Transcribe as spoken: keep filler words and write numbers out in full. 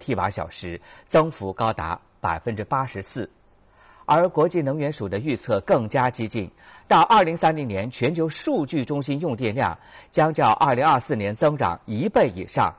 千瓦小时，增幅高达百分之八十四。而国际能源署的预测更加激进，到二零三零年，全球数据中心用电量将较二零二四年增长一倍以上。